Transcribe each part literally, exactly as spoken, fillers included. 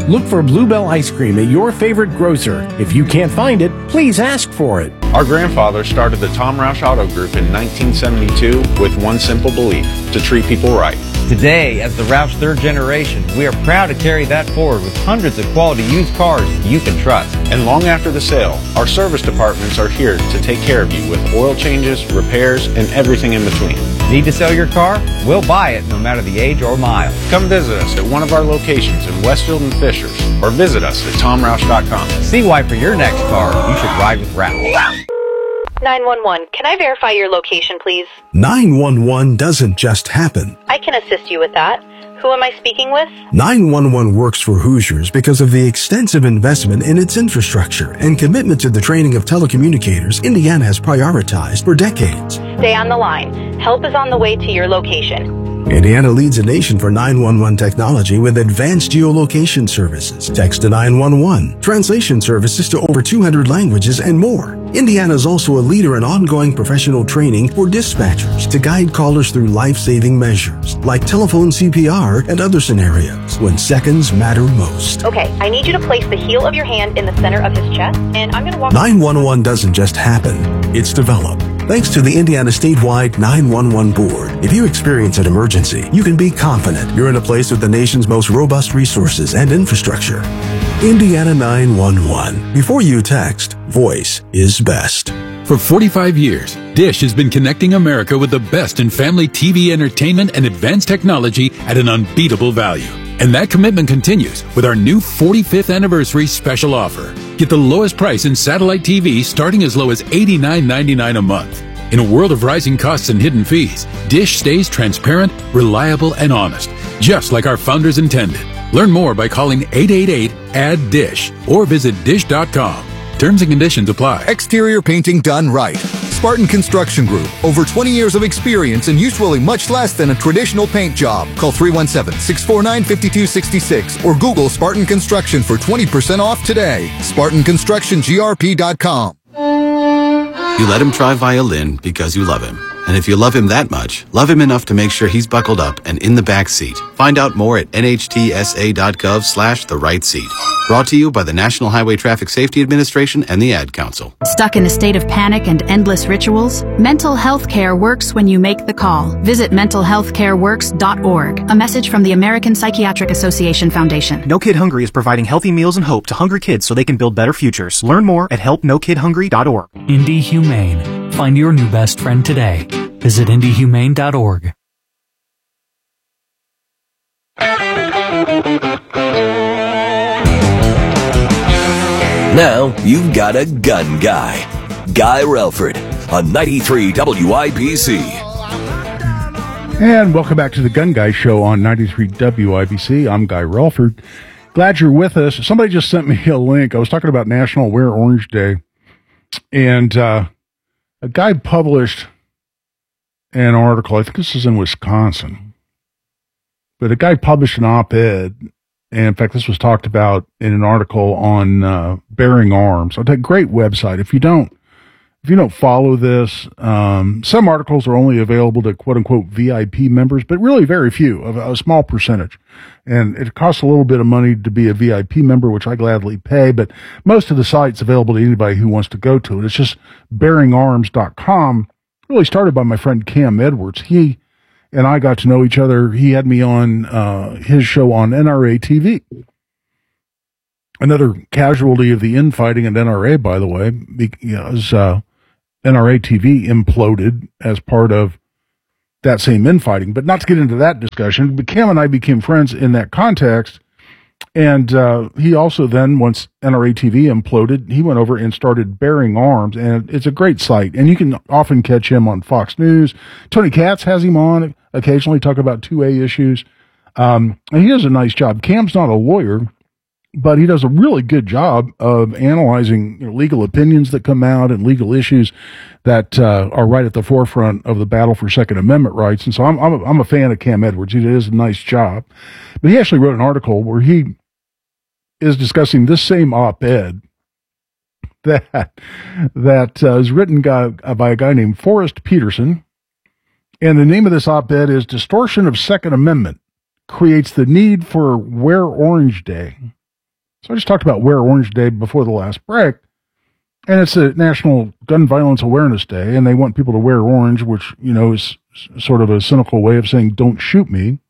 Look for Bluebell ice cream at your favorite grocer. If you can't find it, please ask for it. Our grandfather started the Tom Roush Auto Group in nineteen seventy-two with one simple belief: to treat people right. Today, as the Roush third generation, we are proud to carry that forward with hundreds of quality used cars you can trust. And long after the sale, our service departments are here to take care of you with oil changes, repairs, and everything in between. Need to sell your car? We'll buy it no matter the age or mile. Come visit us at one of our locations in Westfield and Fishers, or visit us at tom roush dot com. See why for your next car, you should ride with Roush. nine one one, can I verify your location, please? nine one one doesn't just happen. I can assist you with that. Who am I speaking with? nine one one works for Hoosiers because of the extensive investment in its infrastructure and commitment to the training of telecommunicators Indiana has prioritized for decades. Stay on the line. Help is on the way to your location. Indiana leads the nation for nine one one technology with advanced geolocation services, text to nine one one, translation services to over two hundred languages, and more. Indiana is also a leader in ongoing professional training for dispatchers to guide callers through life-saving measures, like telephone C P R and other scenarios when seconds matter most. Okay, I need you to place the heel of your hand in the center of his chest, and I'm going to walk... nine one one doesn't just happen, it's developed. Thanks to the Indiana statewide nine one one board, if you experience an emergency, you can be confident you're in a place with the nation's most robust resources and infrastructure. Indiana nine one one. Before you text, voice is best. For forty-five years, Dish has been connecting America with the best in family T V entertainment and advanced technology at an unbeatable value. And that commitment continues with our new forty-fifth anniversary special offer. Get the lowest price in satellite T V starting as low as eighty-nine ninety-nine a month. In a world of rising costs and hidden fees, Dish stays transparent, reliable, and honest, just like our founders intended. Learn more by calling eight eight eight, A D D I S H or visit dish dot com. Terms and conditions apply. Exterior painting done right. Spartan Construction Group. Over twenty years of experience and usually much less than a traditional paint job. Call three one seven, six four nine, five two six six or Google Spartan Construction for twenty percent off today. Spartan Construction G R P dot com. You let him try violin because you love him. And if you love him that much, love him enough to make sure he's buckled up and in the back seat. Find out more at N H T S A dot gov slash the right seat. Brought to you by the National Highway Traffic Safety Administration and the Ad Council. Stuck in a state of panic and endless rituals? Mental health care works when you make the call. Visit mental health care works dot org. A message from the American Psychiatric Association Foundation. No Kid Hungry is providing healthy meals and hope to hungry kids so they can build better futures. Learn more at help no kid hungry dot org. Indy Humane. Find your new best friend today. Visit indy humane dot org. Now you've got a gun guy. Guy Relford on ninety-three W I B C. And welcome back to the Gun Guy Show on ninety-three W I B C. I'm Guy Relford. Glad you're with us. Somebody just sent me a link. I was talking about National Wear Orange Day, and uh, a guy published an article. I think this is in Wisconsin, but a guy published an op-ed, and in fact, this was talked about in an article on uh, Bearing Arms. It's a great website. If you don't, if you don't follow this, um, some articles are only available to quote unquote V I P members, but really very few, a, a small percentage. And it costs a little bit of money to be a V I P member, which I gladly pay, but most of the site's available to anybody who wants to go to it. It's just bearing arms dot com. Really started by my friend Cam Edwards. He and I got to know each other. He had me on uh, his show on N R A T V. Another casualty of the infighting at N R A, by the way, because uh, N R A T V imploded as part of that same infighting. But not to get into that discussion, but Cam and I became friends in that context. And uh, he also then, once N R A T V imploded, he went over and started Bearing Arms, and it's a great site. And you can often catch him on Fox News. Tony Katz has him on occasionally, talk about two A issues. Um, and he does a nice job. Cam's not a lawyer, but he does a really good job of analyzing, you know, legal opinions that come out and legal issues that uh, are right at the forefront of the battle for Second Amendment rights. And so I'm I'm a, I'm a fan of Cam Edwards. He does a nice job. But he actually wrote an article where he is discussing this same op-ed that that uh, is written guy, by a guy named Forrest Peterson. And the name of this op-ed is Distortion of Second Amendment Creates the Need for Wear Orange Day. So I just talked about Wear Orange Day before the last break, and it's a National Gun Violence Awareness Day, and they want people to wear orange, which, you know, is sort of a cynical way of saying, don't shoot me.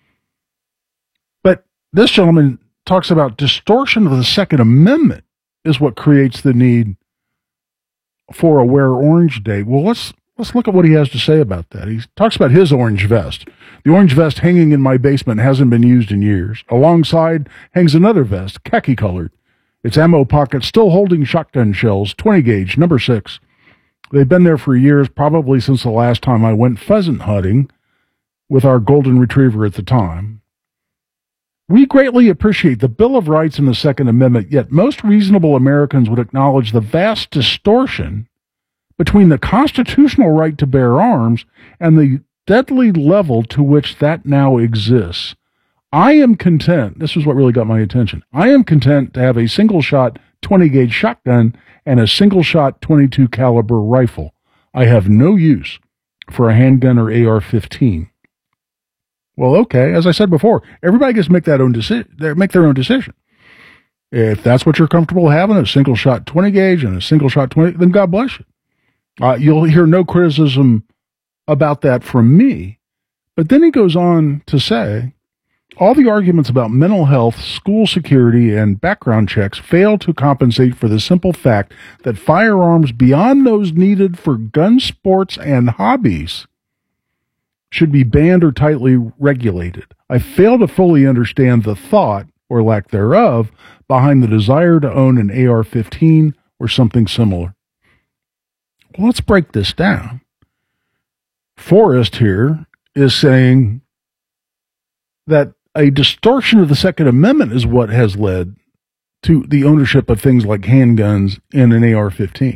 But this gentleman talks about distortion of the Second Amendment is what creates the need for a Wear Orange Day. Well, let's let's look at what he has to say about that. He talks about his orange vest. The orange vest hanging in my basement hasn't been used in years. Alongside hangs another vest, khaki colored. Its ammo pocket still holding shotgun shells, twenty gauge, number six. They've been there for years, probably since the last time I went pheasant hunting with our golden retriever at the time. We greatly appreciate the Bill of Rights and the Second Amendment, yet most reasonable Americans would acknowledge the vast distortion between the constitutional right to bear arms and the deadly level to which that now exists. I am content, this is what really got my attention, I am content to have a single-shot twenty gauge shotgun and a single-shot twenty-two caliber rifle. I have no use for a handgun or A R fifteen. Well, okay, as I said before, everybody gets to make that own deci- make their own decision. If that's what you're comfortable having, a single-shot twenty gauge and a single-shot twenty, then God bless you. Uh, you'll hear no criticism about that from me. But then he goes on to say, all the arguments about mental health, school security, and background checks fail to compensate for the simple fact that firearms beyond those needed for gun sports and hobbies should be banned or tightly regulated. I fail to fully understand the thought, or lack thereof, behind the desire to own an A R fifteen or something similar. Well, let's break this down. Forrest here is saying that a distortion of the Second Amendment is what has led to the ownership of things like handguns and an A R fifteen.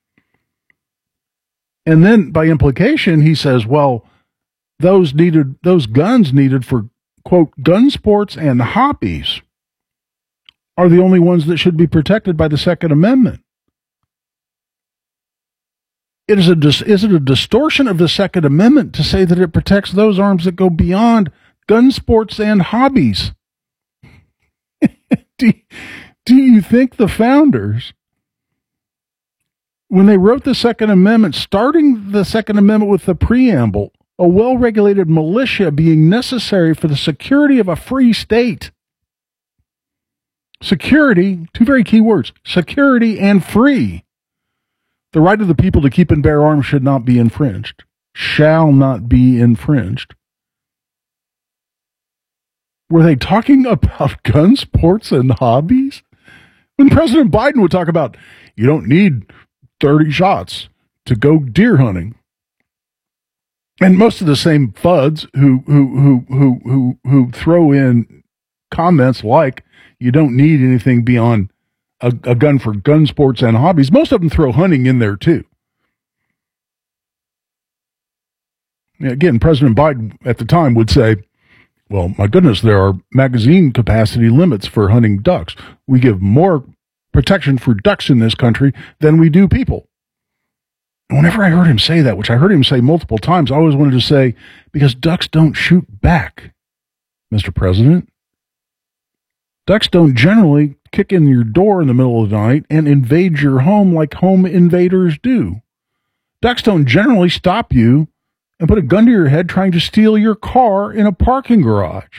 And then by implication, he says, well, those needed, those guns needed for, quote, gun sports and hobbies are the only ones that should be protected by the Second Amendment. It is a, is it a distortion of the Second Amendment to say that it protects those arms that go beyond gun sports and hobbies? do, do you think the founders, when they wrote the Second Amendment, starting the Second Amendment with the preamble, a well-regulated militia being necessary for the security of a free state? Security, two very key words, security and free. The right of the people to keep and bear arms should not be infringed, shall not be infringed. Were they talking about gun sports and hobbies? When President Biden would talk about, you don't need thirty shots to go deer hunting. And most of the same fuds who, who, who, who, who, who throw in comments like, you don't need anything beyond a, a gun for gun sports and hobbies. Most of them throw hunting in there too. Again, President Biden at the time would say, well, my goodness, there are magazine capacity limits for hunting ducks. We give more protection for ducks in this country than we do people. And whenever I heard him say that, which I heard him say multiple times, I always wanted to say, because ducks don't shoot back, Mister President. Ducks don't generally kick in your door in the middle of the night and invade your home like home invaders do. Ducks don't generally stop you and put a gun to your head trying to steal your car in a parking garage.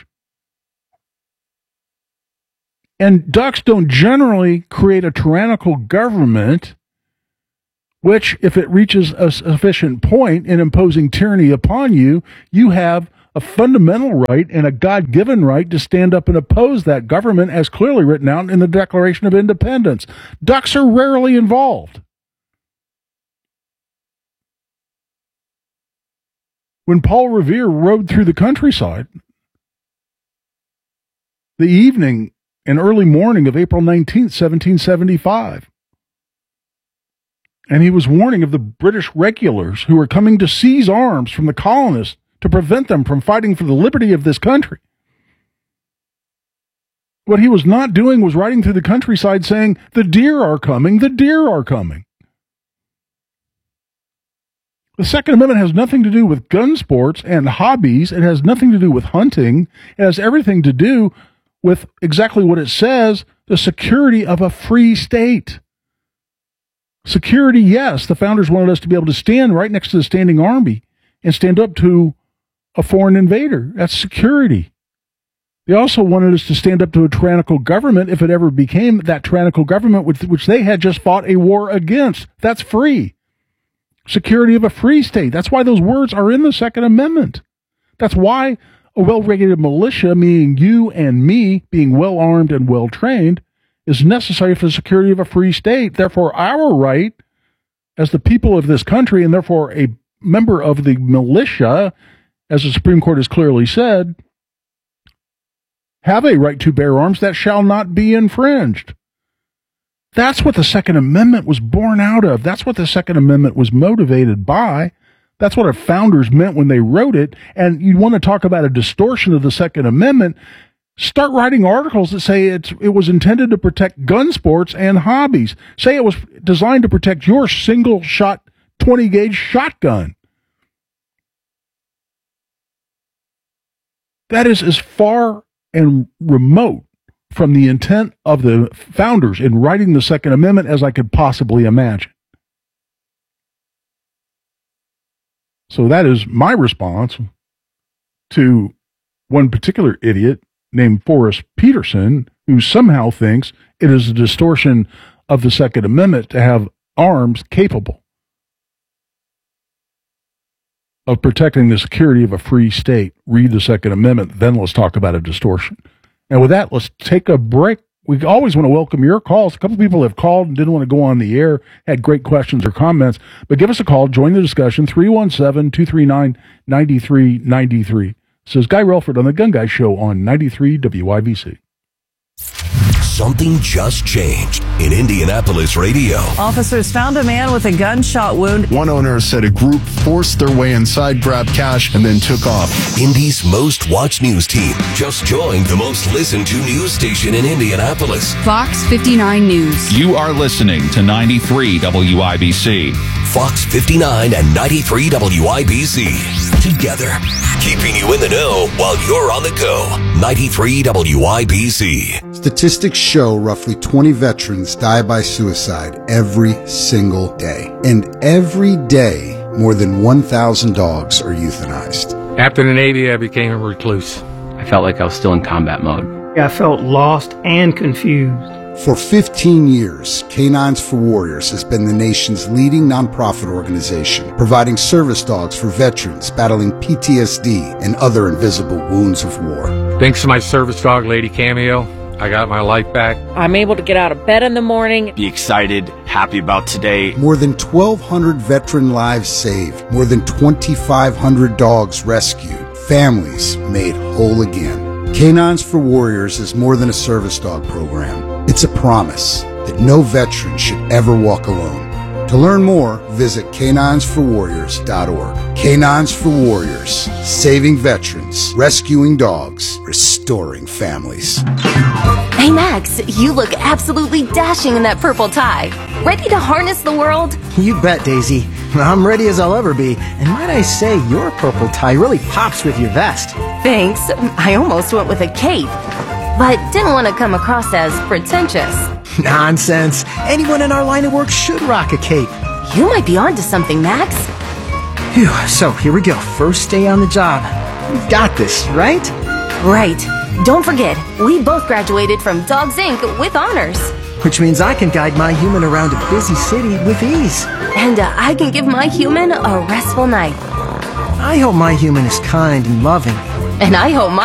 And ducks don't generally create a tyrannical government, which, if it reaches a sufficient point in imposing tyranny upon you, you have a fundamental right and a God-given right to stand up and oppose that government, as clearly written out in the Declaration of Independence. Ducks are rarely involved. When Paul Revere rode through the countryside, the evening and early morning of April nineteenth, seventeen seventy-five, and he was warning of the British regulars who were coming to seize arms from the colonists to prevent them from fighting for the liberty of this country. What he was not doing was riding through the countryside saying, the deer are coming, the deer are coming. The Second Amendment has nothing to do with gun sports and hobbies. It has nothing to do with hunting. It has everything to do with exactly what it says, the security of a free state. Security, yes, the founders wanted us to be able to stand right next to the standing army and stand up to a foreign invader. That's security. They also wanted us to stand up to a tyrannical government if it ever became that tyrannical government with which they had just fought a war against. That's free. Security of a free state. That's why those words are in the Second Amendment. That's why a well-regulated militia, meaning you and me, being well-armed and well-trained, is necessary for the security of a free state. Therefore, our right as the people of this country, and therefore a member of the militia, as the Supreme Court has clearly said, have a right to bear arms that shall not be infringed. That's what the Second Amendment was born out of. That's what the Second Amendment was motivated by. That's what our founders meant when they wrote it. And you want to talk about a distortion of the Second Amendment, start writing articles that say it's, it was intended to protect gun sports and hobbies. Say it was designed to protect your single-shot twenty gauge shotgun. That is as far and remote from the intent of the founders in writing the Second Amendment as I could possibly imagine. So that is my response to one particular idiot named Forrest Peterson, who somehow thinks it is a distortion of the Second Amendment to have arms capable of protecting the security of a free state. Read the Second Amendment, then let's talk about a distortion. And with that, let's take a break. We always want to welcome your calls. A couple people have called and didn't want to go on the air, had great questions or comments, but give us a call, join the discussion, three one seven, two three nine, nine three nine three. This is Guy Relford on The Gun Guy Show on ninety-three W I B C. Something just changed in Indianapolis radio. Officers found a man with a gunshot wound. One owner said a group forced their way inside, grabbed cash, and then took off. Indy's most watched news team just joined the most listened to news station in Indianapolis. Fox fifty-nine News. You are listening to ninety-three W I B C. Fox fifty-nine and ninety-three W I B C. Together, keeping you in the know while you're on the go. ninety-three W I B C. Statistics show roughly twenty veterans die by suicide every single day. And every day, more than one thousand dogs are euthanized. After the Navy, I became a recluse. I felt like I was still in combat mode. I felt lost and confused. For fifteen years, Canines for Warriors has been the nation's leading nonprofit organization, providing service dogs for veterans battling P T S D and other invisible wounds of war. Thanks to my service dog, Lady Cameo, I got my life back. I'm able to get out of bed in the morning. Be excited, happy about today. More than twelve hundred veteran lives saved. More than twenty-five hundred dogs rescued. Families made whole again. Canines for Warriors is more than a service dog program. It's a promise that no veteran should ever walk alone. To learn more, visit canines for warriors dot org. Canines for Warriors, saving veterans, rescuing dogs, restoring families. Hey Max, you look absolutely dashing in that purple tie. Ready to harness the world? You bet, Daisy. I'm ready as I'll ever be. And might I say, your purple tie really pops with your vest. Thanks. I almost went with a cape, but didn't want to come across as pretentious. Nonsense. Anyone in our line of work should rock a cape. You might be onto something, Max. Phew, so here we go. First day on the job. We've got this, right? Right. Don't forget, we both graduated from Dogs Incorporated with honors. Which means I can guide my human around a busy city with ease. And uh, I can give my human a restful night. I hope my human is kind and loving. And I hope my